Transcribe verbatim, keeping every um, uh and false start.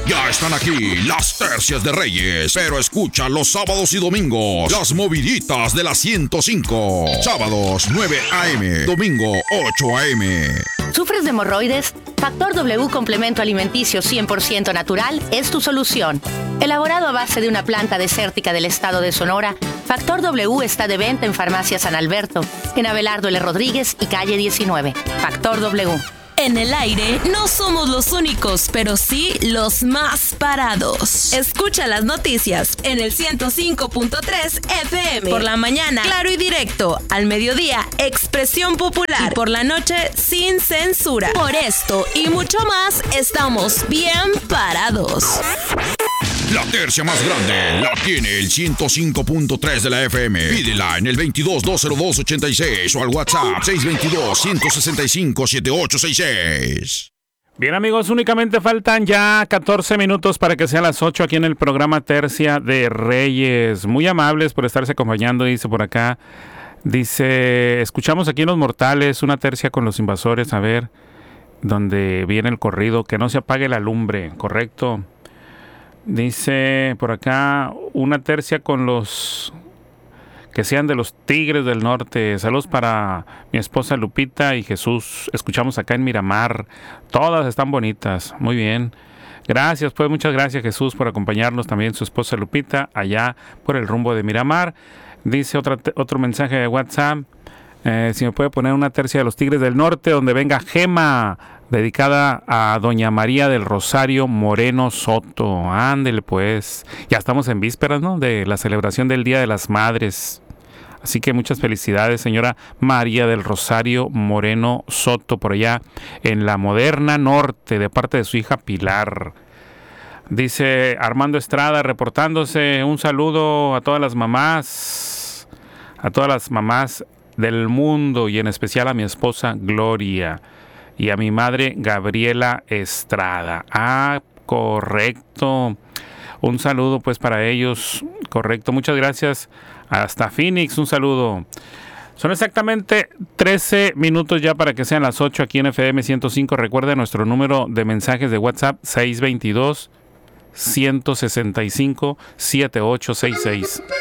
Ya están aquí las tercias de Reyes, pero escucha los sábados y domingos las moviditas de la ciento cinco. Sábados nueve a.m., domingo ocho a.m. ¿Sufres de hemorroides? Factor W Complemento Alimenticio cien por ciento natural es tu solución. Elaborado a base de una planta desértica del estado de Sonora, Factor W está de venta en Farmacia San Alberto, en Abelardo L. Rodríguez y calle diecinueve. Factor W. En el aire no somos los únicos, pero sí los más parados. Escucha las noticias en el ciento cinco punto tres F M. Por la mañana, claro y directo. Al mediodía, expresión popular. Y por la noche, sin censura. Por esto y mucho más, estamos bien parados. La tercia más grande la tiene el ciento cinco punto tres de la F M. Pídela en el veintidós, dos cero dos, ochenta y seis o al WhatsApp seis dos dos, ciento sesenta y cinco, setenta y ocho sesenta y seis. Bien, amigos, únicamente faltan ya catorce minutos para que sean las ocho aquí en el programa Tercia de Reyes. Muy amables por estarse acompañando, dice por acá. Dice, escuchamos aquí en Los Mortales una tercia con los invasores, a ver, donde viene el corrido, que no se apague la lumbre, ¿correcto? Dice por acá una tercia con los que sean de los Tigres del Norte. Saludos para mi esposa Lupita y Jesús. Escuchamos acá en Miramar. Todas están bonitas. Muy bien. Gracias, pues muchas gracias Jesús por acompañarnos. También su esposa Lupita allá por el rumbo de Miramar. Dice otra, otro mensaje de WhatsApp. Eh, si me puede poner una tercia de los Tigres del Norte donde venga Gema, dedicada a doña María del Rosario Moreno Soto. Ándele pues, ya estamos en vísperas, ¿no?, de la celebración del Día de las Madres. Así que muchas felicidades, señora María del Rosario Moreno Soto, por allá en la Moderna Norte, de parte de su hija Pilar. Dice Armando Estrada reportándose, un saludo a todas las mamás, a todas las mamás del mundo y en especial a mi esposa Gloria y a mi madre Gabriela Estrada. Ah, correcto. Un saludo pues para ellos. Correcto. Muchas gracias. Hasta Phoenix, un saludo. Son exactamente trece minutos ya para que sean las ocho aquí en F M ciento cinco. Recuerda nuestro número de mensajes de WhatsApp seis dos dos, ciento sesenta y cinco, setenta y ocho sesenta y seis.